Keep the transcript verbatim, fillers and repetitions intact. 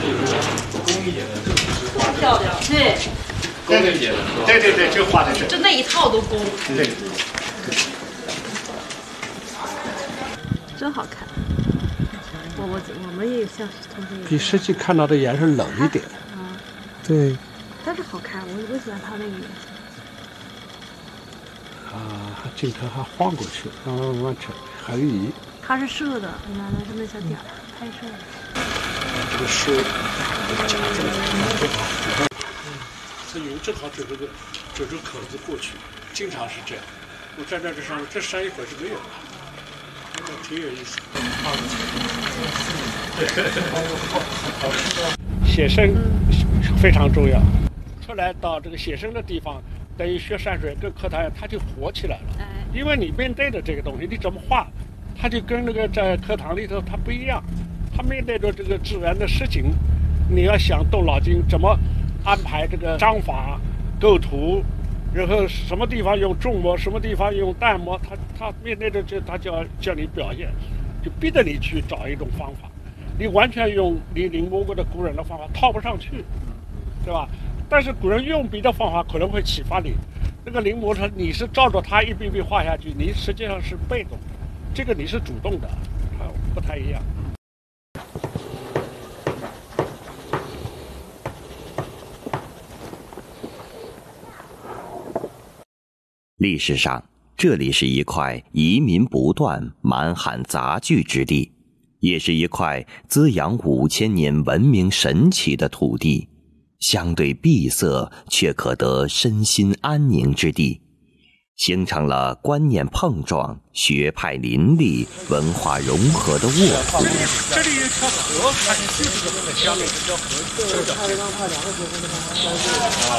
多漂亮！对， 对对对，对对对，就画的这， 就那一套都工。 对， 真好看。我我我们也像同学。 比实际看到的颜色冷一点。 啊。 对。 但是好看，我我喜欢它那个颜色。 啊，镜头还晃过去，慢慢慢成横移。 它是射的，你看它是那小点儿拍摄的。 这个是夹住了，这油正好走这个走这个口子过去，经常是这样。我站在这上面，这山一会儿就没有了，那个挺有意思。写生非常重要，出来到这个写生的地方，等于学山水跟课堂它就活起来了。因为你面对的这个东西，你怎么画，它就跟那个在课堂里头它不一样。他面对着这个自然的事情，你要想动脑筋怎么安排这个章法、构图，然后什么地方用重墨，什么地方用淡墨，他他面对着这他就要叫你表现，就逼着你去找一种方法。你完全用你临摹过的古人的方法套不上去，对吧？但是古人用别的方法可能会启发你。那个临摹他你是照着他一笔笔画下去，你实际上是被动的，这个你是主动的，它不太一样。 历史上，这里是一块移民不断、蛮汉杂聚之地，也是一块滋养五千年文明神奇的土地，相对闭塞却可得身心安宁之地，形成了观念碰撞、学派林立、文化融合的沃土。 这里有一条河，它就是这个河，下面这条河，这条河。